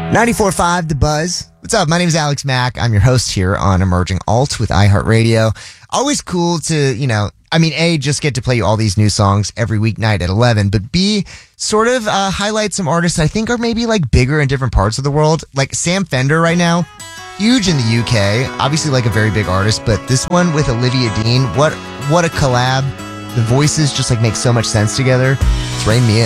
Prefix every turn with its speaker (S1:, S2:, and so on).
S1: 94.5 The Buzz. What's up? My name is Alex Mack. I'm your host here on Emerging Alt with iHeartRadio. Always cool to, A, just get to play you all these new songs every weeknight at 11, but B, sort of highlight some artists I think are maybe like bigger in different parts of the world. Like Sam Fender right now, huge in the UK, obviously like a very big artist, but this one with Olivia Dean, what a collab. The voices just like make so much sense together. It's Rain Me In.